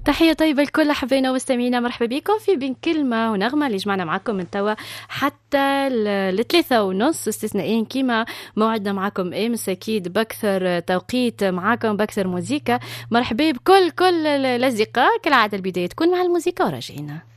تحية طيبة لكل حبينا ومستمعينا، مرحبا بكم في بين كلمة ونغمة اللي جمعنا معكم من توا حتى الثلاثة ونص استثنائيا كيما موعدنا معكم امس، اكيد بكثر توقيت معكم بكثر موزيكا. مرحبا بكل الأصدقاء، كالعادة البداية تكون مع الموسيقى وراجعين.